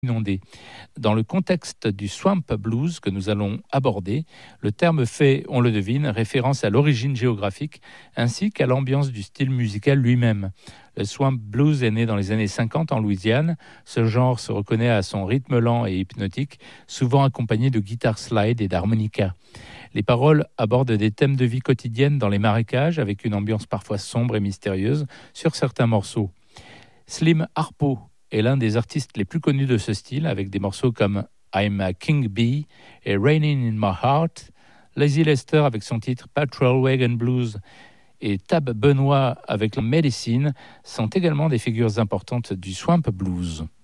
inondée. Dans le contexte du swamp blues que nous allons aborder, le terme fait, on le devine, référence à l'origine géographique ainsi qu'à l'ambiance du style musical lui-même. Le swamp blues est né dans les années 50 en Louisiane. Ce genre se reconnaît à son rythme lent et hypnotique, souvent accompagné de guitare slide et d'harmonica. Les paroles abordent des thèmes de vie quotidienne dans les marécages avec une ambiance parfois sombre et mystérieuse sur certains morceaux. Slim Harpo est l'un des artistes les plus connus de ce style, avec des morceaux comme I'm a King Bee et Raining in My Heart. Lazy Lester avec son titre Patrol Wagon Blues et Tab Benoit avec Medicine sont également des figures importantes du swamp blues.